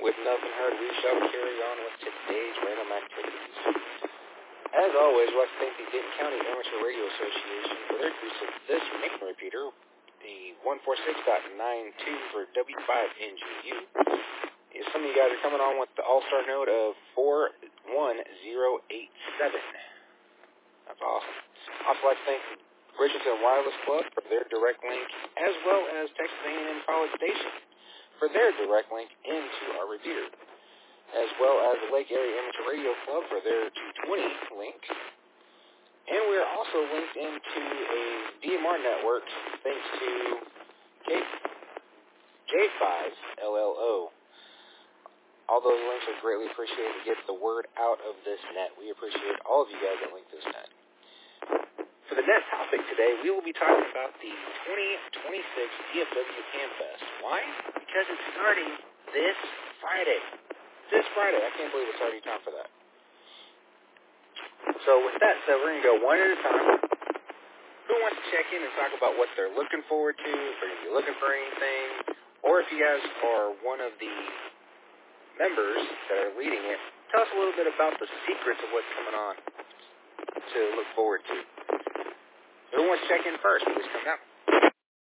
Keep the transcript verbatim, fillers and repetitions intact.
With nothing heard, we shall carry on with today's random activities. As always, we'd like to thank the Denton County Amateur Radio Association for their use of this main repeater, the one forty-six point nine two for W five N G U. Some of you guys are coming on with the all-star note of four one zero eight seven. That's awesome. Also like to thank Richardson Wireless Club for their direct link, as well as Texas A and M College Station for their direct link into our repeater, as well as the Lake Area Amateur Radio Club for their two twenty link. And we are also linked into a D M R network thanks to J five L L O. All those links are greatly appreciated to get the word out of this net. We appreciate all of you guys that link this net. For the net topic today, we will be talking about the twenty twenty-six D F W CanFest. Why? Because it's starting this Friday. This Friday. I can't believe it's already time for that. So with that said, we're going to go one at a time. Who wants to check in and talk about what they're looking forward to, if they're going to be looking for anything, or if you guys are one of the members that are leading it, tell us a little bit about the secrets of what's coming on to look forward to. Who wants to check in first? Please come down.